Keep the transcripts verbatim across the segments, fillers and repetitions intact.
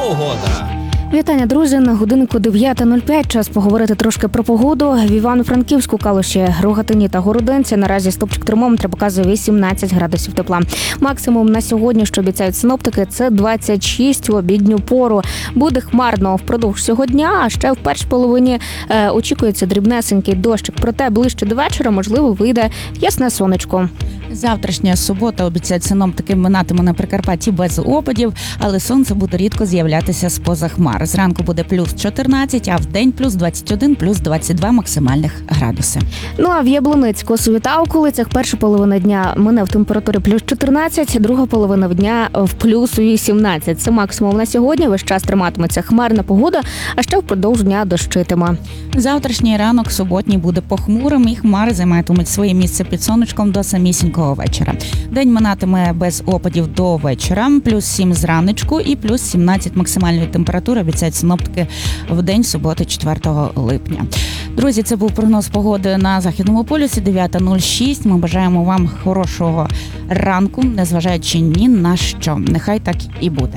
Погода. Вітання, друзі, на годинку дев'ята нуль п'ять. Час поговорити трошки про погоду. В Івано-Франківську, Калуші, Рогатині та Городинці наразі стопчик термометра показує вісімнадцять градусів тепла. Максимум на сьогодні, що обіцяють синоптики, це двадцять шість у обідню пору. Буде хмарно впродовж цього дня, а ще в першій половині е, очікується дрібнесенький дощик. Проте ближче до вечора, можливо, вийде ясне сонечко. Завтрашня субота, обіцяють синоптики, минатиме на Прикарпатті без опадів, але сонце буде рідко з'являтися з-поза хмар. Зранку буде плюс чотирнадцять, а в день плюс двадцять один, плюс двадцять два максимальних градуси. Ну а в Яблуницьку, Косові та околицях перша половина дня мине в температурі плюс чотирнадцять, друга половина дня в плюс вісімнадцять. Це максимум на сьогодні. Весь час триматиметься хмарна погода, а ще впродовж дня дощитиме. Завтрашній ранок суботній буде похмурим, і хмари займатимуть своє місце під сонечком до самісінького вечора. День минатиме без опадів до вечора, плюс сім зранечку і плюс сімнадцять максимальної температури, обіцяють синоптики в день суботи, четвертого липня. Друзі, це був прогноз погоди на Західному полюсі, дев'ята нуль шість. Ми бажаємо вам хорошого ранку, незважаючи ні на що. Нехай так і буде.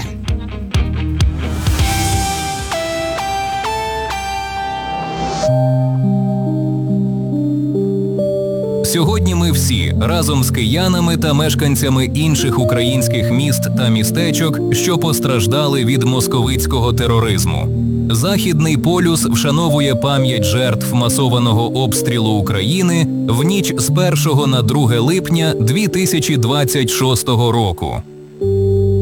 Сьогодні ми всі разом з киянами та мешканцями інших українських міст та містечок, що постраждали від московицького тероризму. Західний полюс вшановує пам'ять жертв масованого обстрілу України в ніч з першого на друге липня дві тисячі двадцять шостого року.